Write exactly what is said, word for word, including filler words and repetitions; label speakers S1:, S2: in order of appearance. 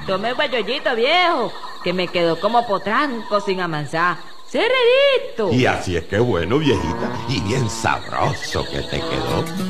S1: tome el guayollito, viejo, que me quedó como potranco sin amansar. ¡Cerredito!
S2: Y así es que bueno, viejita, y bien sabroso que te quedó.